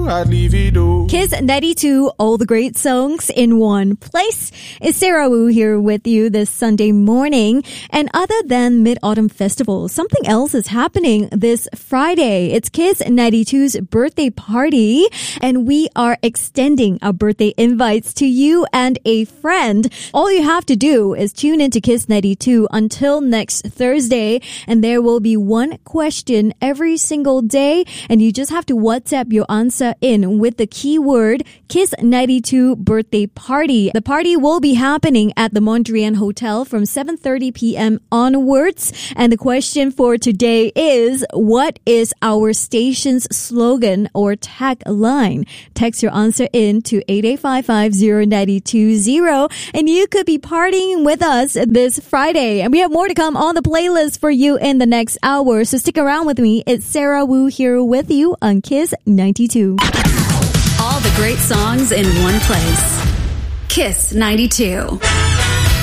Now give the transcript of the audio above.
do, I'd leave it all. Kiss 92, all the great songs in one place. It's Sarah Wu here with you this Sunday morning. And other than Mid-Autumn Festival, something else is happening this Friday. It's Kiss 92's birthday party, and we are extending our birthday invites to you and a friend. All you have to do is tune into Kiss 92 until next Thursday, and there will be one question every single day, and you just have to WhatsApp your answer in with the keyword Kiss 92 birthday party. The party will be happening at the Mondrian Hotel from 7:30 p.m. onwards, and the question for today is, what is our station's slogan or tagline? Text your answer in to 88550 and you could be partying with us this Friday. And we have more to come on the playlist for you in the next hour, so stick around with me. It's Sarah Wu here with you on Kiss 92. All the great songs in one place. Kiss 92.